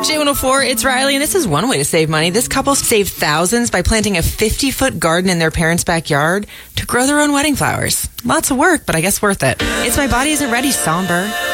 J104, it's Riley, and this is one way to save money. This couple saved thousands by planting a 50-foot garden in their parents' backyard to grow their own wedding flowers. Lots of work, but I guess worth it. It's My Body Isn't Ready somber.